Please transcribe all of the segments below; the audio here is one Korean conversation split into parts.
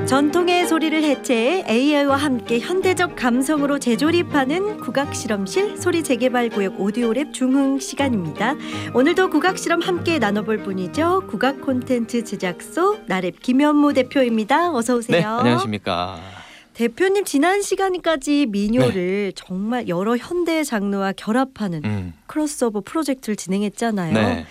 전통의 소리를 해체해 AI와 함께 현대적 감성으로 재조립하는 국악실험실 소리재개발구역 오디오랩 중흥 시간입니다. 오늘도 국악실험 함께 나눠볼 분이죠. 국악 콘텐츠 제작소 나랩 김현무 대표입니다. 어서 오세요. 네, 안녕하십니까. 대표님 지난 시간까지 민요를 정말 여러 현대 장르와 결합하는 크로스오버 프로젝트를 진행했잖아요. 네.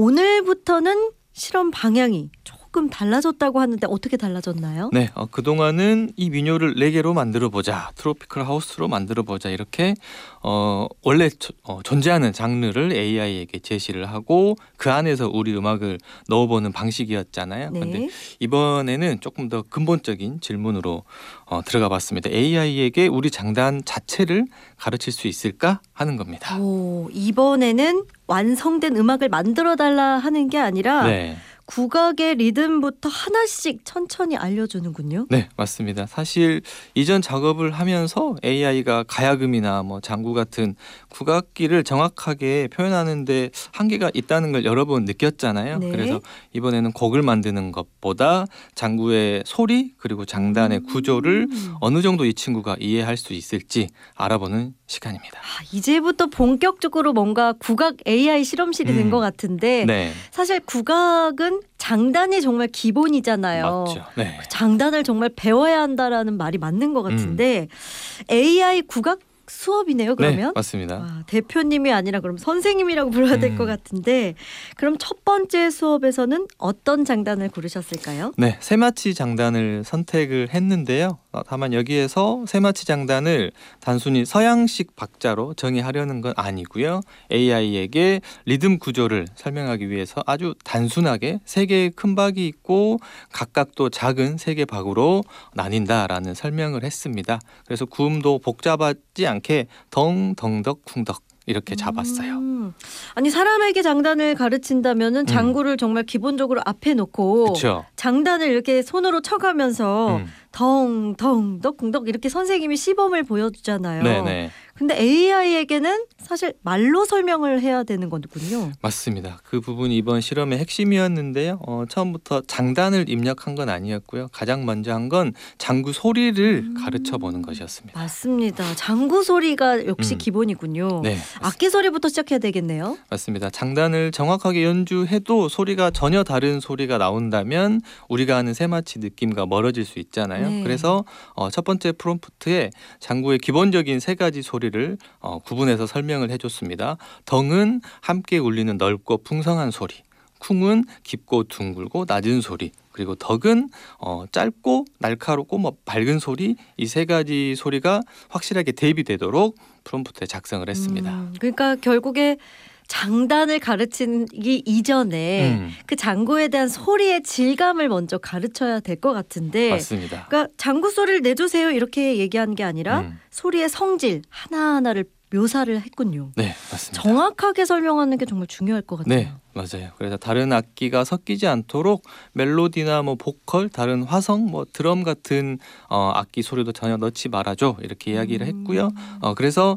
오늘부터는 실험 방향이 조금 달라졌다고 하는데 어떻게 달라졌나요? 네, 그동안은 이 민요를 4개로 만들어보자, 트로피컬 하우스로 만들어보자 이렇게 원래 존재하는 장르를 AI에게 제시를 하고 그 안에서 우리 음악을 넣어보는 방식이었잖아요. 그런데 네. 이번에는 조금 더 근본적인 질문으로 들어가 봤습니다. AI에게 우리 장단 자체를 가르칠 수 있을까 하는 겁니다. 오, 이번에는 완성된 음악을 만들어달라 하는 게 아니라 네. 국악의 리듬부터 하나씩 천천히 알려주는군요. 네, 맞습니다. 사실 이전 작업을 하면서 AI가 가야금이나 장구 같은 국악기를 정확하게 표현하는데 한계가 있다는 걸 여러 번 느꼈잖아요. 네. 그래서 이번에는 곡을 만드는 것보다 장구의 소리 그리고 장단의 구조를 어느 정도 이 친구가 이해할 수 있을지 알아보는 시간입니다. 이제부터 본격적으로 뭔가 국악 AI 실험실이 된 것 같은데 네, 사실 국악은 장단이 정말 기본이잖아요. 맞죠. 네. 장단을 정말 배워야 한다라는 말이 맞는 것 같은데 AI 국악 수업이네요. 그러면? 네, 맞습니다. 와, 대표님이 아니라 그럼 선생님이라고 불러야 될 것 같은데 그럼 첫 번째 수업에서는 어떤 장단을 고르셨을까요? 네, 세마치 장단을 선택을 했는데요. 다만 여기에서 세마치 장단을 단순히 서양식 박자로 정의하려는 건 아니고요. AI에게 리듬 구조를 설명하기 위해서 아주 단순하게 3개의 큰 박이 있고 각각도 작은 3개 박으로 나뉜다라는 설명을 했습니다. 그래서 구음도 복잡하지 않게 덩덩덕 쿵덕 이렇게 잡았어요. 아니 사람에게 장단을 가르친다면은 장구를 정말 기본적으로 앞에 놓고 그렇죠. 장단을 이렇게 손으로 쳐가면서 덩덩덕 쿵덕 이렇게 선생님이 시범을 보여주잖아요. 네네. 근데 AI에게는 사실 말로 설명을 해야 되는 거군요. 맞습니다. 그 부분이 이번 실험의 핵심이었는데요. 처음부터 장단을 입력한 건 아니었고요. 가장 먼저 한 건 장구 소리를 가르쳐 보는 것이었습니다. 맞습니다. 장구 소리가 역시 기본이군요. 네, 악기 소리부터 시작해야 되겠네요. 맞습니다. 장단을 정확하게 연주해도 소리가 전혀 다른 소리가 나온다면 우리가 아는 세마치 느낌과 멀어질 수 있잖아요. 네. 그래서 첫 번째 프롬프트에 장구의 기본적인 3가지 소리를 구분해서 설명을 해줬습니다. 덩은 함께 울리는 넓고 풍성한 소리, 쿵은 깊고 둥글고 낮은 소리, 그리고 덕은 짧고 날카롭고 밝은 소리, 이 3가지 소리가 확실하게 대비되도록 프롬프트에 작성을 했습니다. 그러니까 결국에 장단을 가르치기 이전에 그 장구에 대한 소리의 질감을 먼저 가르쳐야 될 것 같은데 맞습니다. 그러니까 장구 소리를 내주세요 이렇게 얘기한 게 아니라 소리의 성질 하나하나를 묘사를 했군요. 네, 맞습니다. 정확하게 설명하는 게 정말 중요할 것 같아요. 네, 맞아요. 그래서 다른 악기가 섞이지 않도록 멜로디나 보컬, 다른 화성, 드럼 같은 악기 소리도 전혀 넣지 말아줘 이렇게 이야기를 했고요. 그래서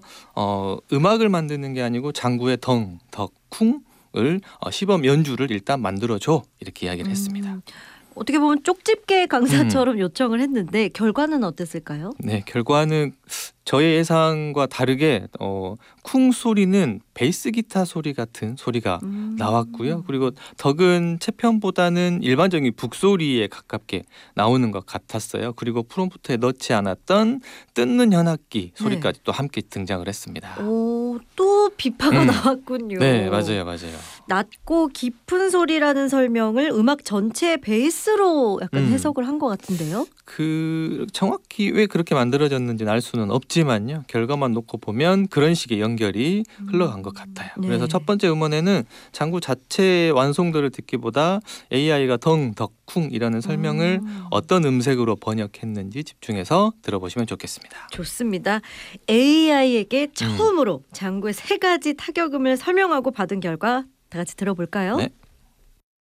음악을 만드는 게 아니고 장구의 덩, 덕, 쿵을 시범 연주를 일단 만들어줘 이렇게 이야기를 했습니다. 어떻게 보면 쪽집게 강사처럼 요청을 했는데 결과는 어땠을까요? 네, 결과는 저의 예상과 다르게 쿵 소리는 베이스 기타 소리 같은 소리가 나왔고요. 그리고 덕은 채편보다는 일반적인 북소리에 가깝게 나오는 것 같았어요. 그리고 프롬프트에 넣지 않았던 뜯는 현악기 소리까지 또 함께 등장을 했습니다. 오, 또 비파가 나왔군요. 네, 맞아요. 낮고 깊은 소리라는 설명을 음악 전체의 베이스로 약간 해석을 한 것 같은데요. 정확히 왜 그렇게 만들어졌는지는 알 수는 없지만요. 결과만 놓고 보면 그런 식의 연결이 흘러간 것 같아요. 네. 그래서 첫 번째 음원에는 장구 자체의 완성도를 듣기보다 AI가 덩, 덕, 쿵이라는 설명을 어떤 음색으로 번역했는지 집중해서 들어보시면 좋겠습니다. 좋습니다. AI에게 처음으로 장구의 3가지 타격음을 설명하고 받은 결과 다 같이 들어볼까요? 네.